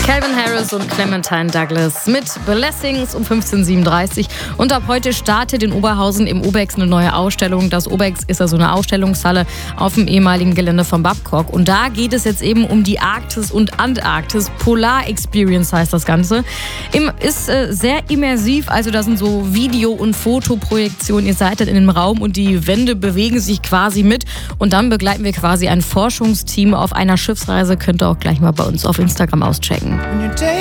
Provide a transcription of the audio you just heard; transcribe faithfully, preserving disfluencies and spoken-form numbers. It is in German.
Calvin Harris und Clementine Douglas mit Blessings um fünfzehn Uhr siebenunddreißig. Und ab heute startet in Oberhausen im Obex eine neue Ausstellung. Das Obex ist ja so eine Ausstellungshalle auf dem ehemaligen Gelände von Babcock. Und da geht es jetzt eben um die Arktis und Antarktis. Polar Experience heißt das Ganze. Ist äh, sehr immersiv, also da sind so Video- und Fotoprojektionen. Ihr seid dann in dem Raum und die Wände bewegen sich quasi mit. Und dann begleiten wir quasi ein Forschungsteam auf einer Schiffsreise. Könnt ihr auch gleich mal bei uns auf Instagram auschecken.